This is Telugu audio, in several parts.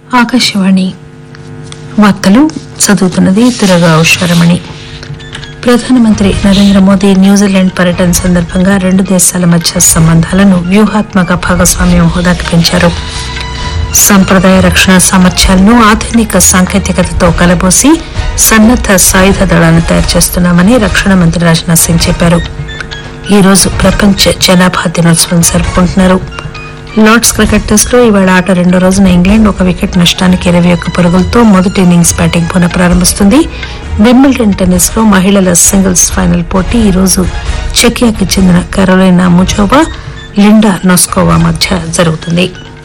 ఆకాశవాణి వార్తలు చదువుతున్నది దుర్గా ఉషారమణి. ప్రధానమంత్రి నరేంద్ర మోదీ న్యూజిలాండ్ పర్యటన సందర్భంగా రెండు దేశాల మధ్య సంబంధాలను వ్యూహాత్మక భాగస్వామ్యం హోదాకి పెంచారు. సంప్రదాయ రక్షణ సామర్థ్యాలను ఆధునిక సాంకేతికతతో కలబోసి సన్నద్ద సాయుధ దళాలను తయారు చేస్తున్నామని రక్షణ మంత్రి రాజ్నాథ్ సింగ్ చెప్పారు. ఈ రోజు ప్రపంచ జనాభా దినోత్సవం జరుపుకుంటున్నారు. లార్డ్స్ క్రికెట్ టెస్ట్ లో ఇవాళ ఆట రెండో రోజున ఇంగ్లాండ్ ఒక వికెట్ నష్టానికి 21 పరుగులతో మొదటి ఇన్నింగ్స్ బ్యాటింగ్ పునః ప్రారంభిస్తుంది. వింబిల్డన్ టెన్నిస్ లో మహిళల సింగిల్స్ ఫైనల్ పోటీ ఈ రోజు చెకియాకి చెందిన కరోలినా ముజోవా, లిండా నోస్కోవా మధ్య జరుగుతుంది.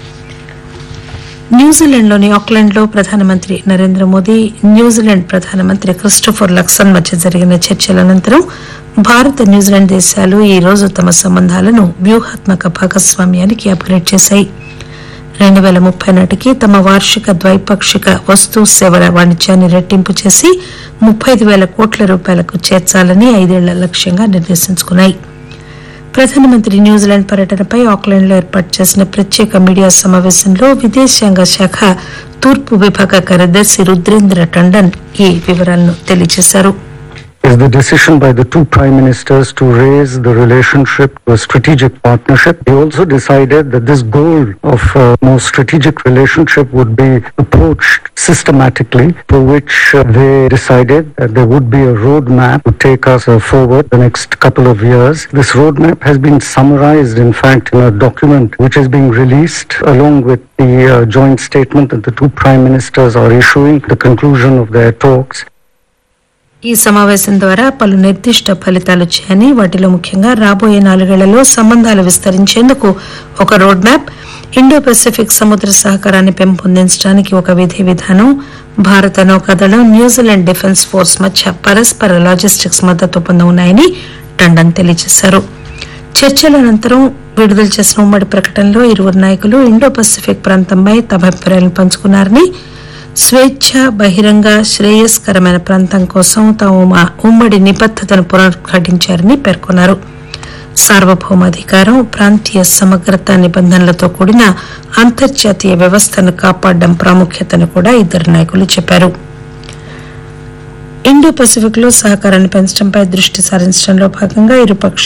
న్యూజిలాండ్లోని ఆక్లాండ్ లో ప్రధానమంత్రి నరేంద్ర మోదీ, న్యూజిలాండ్ ప్రధానమంత్రి క్రిస్టోఫర్ లక్సన్ మధ్య జరిగిన చర్చల అనంతరం భారత్, న్యూజిలాండ్ దేశాలు ఈ రోజు తమ సంబంధాలను వ్యూహాత్మక భాగస్వామ్యానికి అప్గ్రేడ్ చేశాయి. 2030 నాటికి తమ వార్షిక ద్వైపాక్షిక వస్తు సేవల వాణిజ్యాన్ని రెట్టింపు చేసి 35,000 కోట్ల రూపాయలకు చేర్చాలని 5 ఏళ్ల లక్ష్యంగా నిర్దేశించుకున్నాయి. ప్రధానమంత్రి న్యూజిలాండ్ పర్యటనపై ఆక్లాండ్ లో ఏర్పాటు చేసిన ప్రత్యేక మీడియా సమావేశంలో విదేశాంగ శాఖ తూర్పు విభాగ కార్యదర్శి రుద్రేంద్ర టండన్ ఈ వివరాలను తెలియజేశారు. Is the decision by the two prime ministers to raise the relationship to a strategic partnership. They also decided that this goal of a more strategic relationship would be approached systematically, for which they decided that there would be a roadmap to take us forward the next couple of years. This roadmap has been summarized, in fact, in a document which is being released along with the joint statement that the two prime ministers are issuing at the conclusion of their talks. ఈ సమావేశం ద్వారా పలు నిర్దిష్ట ఫలితాలు వచ్చాయని, వాటిలో ముఖ్యంగా రాబోయే 4 ఏళ్లలో సంబంధాలు విస్తరించేందుకు ఒక రోడ్ మ్యాప్, ఇండో పసిఫిక్ సముద్ర సహకారాన్ని పెంపొందించడానికి ఒక విధి విధానం, భారత నౌకాదళం, న్యూజిలాండ్ డిఫెన్స్ ఫోర్స్ మధ్య పరస్పర లాజిస్టిక్స్ మద్దతు ఒప్పందం ఉన్నాయని టండన్ తెలియజేశారు. చర్చల అనంతరం విడుదల చేసిన ఉమ్మడి ప్రకటనలో ఇరువురు నాయకులు ఇండో పసిఫిక్ ప్రాంతంపై తమ అభిప్రాయాలను పంచుకున్నారని, స్వేచ్ఛ, బహిరంగ, శ్రేయస్కరమైన ప్రాంతం కోసం తాము ఉమ్మడి నిబద్దతను పునరుద్ఘాటించారని పేర్కొన్నారు. సార్వభౌమాధికారం, ప్రాంతీయ సమగ్రత నిబంధనలతో కూడిన అంతర్జాతీయ వ్యవస్థను కాపాడడం ప్రాముఖ్యతను కూడా ఇద్దరు నాయకులు చెప్పారు. ఇండో పసిఫిక్ లో సహకారాన్ని పెంచడంపై దృష్టి సారించడంలో భాగంగా ఇరుపక్ష